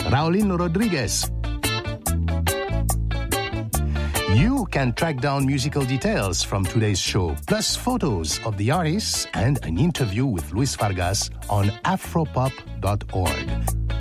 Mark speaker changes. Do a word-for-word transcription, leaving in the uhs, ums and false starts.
Speaker 1: Raulino Rodriguez. You can track down musical details from today's show, plus photos of the artists and an interview with Luis Vargas on afropop dot org.